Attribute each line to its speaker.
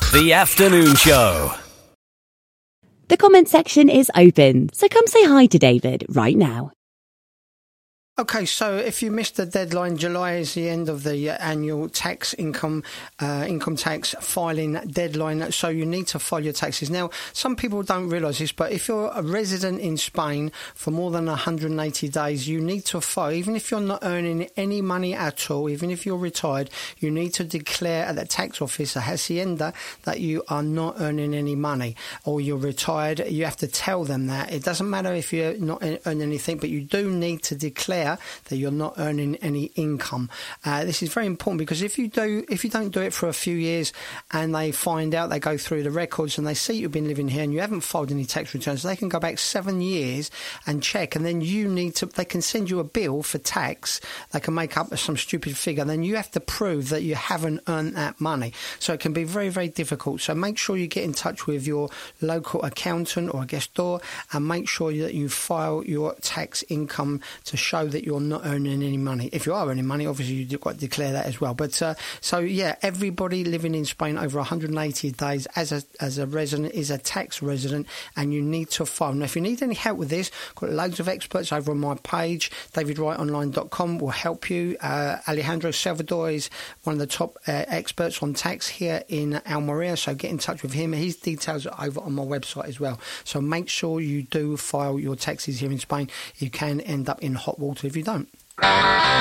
Speaker 1: The Afternoon Show.
Speaker 2: The comment section is open, so come say hi to David right now.
Speaker 3: Okay, so if you missed the deadline, July is the end of the annual tax income tax filing deadline, so you need to file your taxes. Now, some people don't realise this, but if you're a resident in Spain for more than 180 days, you need to file, even if you're not earning any money at all, even if you're retired, you need to declare at the tax office, the Hacienda, that you are not earning any money or you're retired. You have to tell them that. It doesn't matter if you're not earning anything, but you do need to declare that you're not earning any income. This is very important because if you don't do it for a few years and they find out, they go through the records and they see you've been living here and you haven't filed any tax returns, they can go back 7 years and check, and then they can send you a bill for tax. They can make up some stupid figure, then you have to prove that you haven't earned that money. So it can be very, very difficult. So make sure you get in touch with your local accountant or gestor and make sure that you file your tax income to show that you're not earning any money. If you are earning money, obviously you've got to declare that as well. But so yeah, everybody living in Spain over 180 days as a resident is a tax resident, and you need to file. Now, if you need any help with this, I've got loads of experts over on my page. davidwrightonline.com will help you. Alejandro Salvador is one of the top experts on tax here in Almeria, so get in touch with him. His details are over on my website as well. So make sure you do file your taxes here in Spain. You can end up in hot water if you don't.